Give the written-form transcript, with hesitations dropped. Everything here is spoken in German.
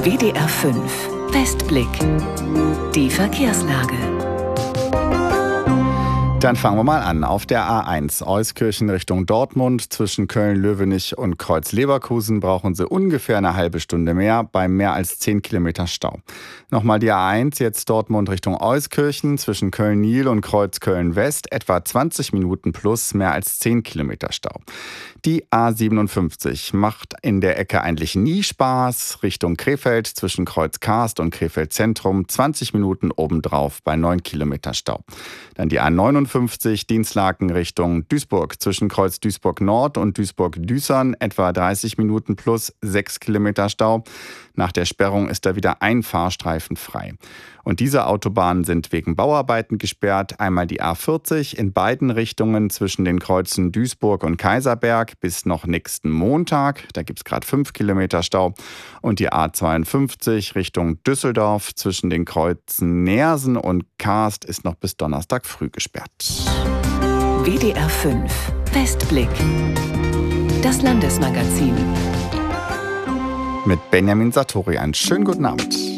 WDR 5 Westblick. Die Verkehrslage. Dann fangen wir mal an. Auf der A1 Euskirchen Richtung Dortmund zwischen Köln-Löwenich und Kreuz-Leverkusen brauchen Sie ungefähr eine halbe Stunde mehr bei mehr als 10 Kilometer Stau. Nochmal die A1 jetzt Dortmund Richtung Euskirchen zwischen Köln-Niel und Kreuz-Köln-West etwa 20 Minuten plus mehr als 10 Kilometer Stau. Die A57 macht in der Ecke eigentlich nie Spaß. Richtung Krefeld zwischen Kreuz-Karst und Krefeld-Zentrum 20 Minuten obendrauf bei 9 Kilometer Stau. Dann die A59 Dinslaken Richtung Duisburg zwischen Kreuz Duisburg-Nord und Duisburg-Düsern etwa 30 Minuten plus 6 Kilometer Stau. Nach der Sperrung ist da wieder ein Fahrstreifen frei. Und diese Autobahnen sind wegen Bauarbeiten gesperrt. Einmal die A40 in beiden Richtungen zwischen den Kreuzen Duisburg und Kaiserberg bis noch nächsten Montag. Da gibt es gerade 5 Kilometer Stau. Und die A52 Richtung Düsseldorf zwischen den Kreuzen Neersen und Karst ist noch bis Donnerstag früh gesperrt. WDR 5 Westblick. Das Landesmagazin. Mit Benjamin Sartori. Einen schönen guten Abend.